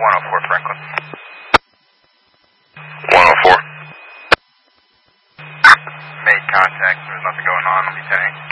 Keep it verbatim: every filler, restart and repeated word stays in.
one oh four Franklin. one oh four. Made contact. There's nothing going on. I'll be tank.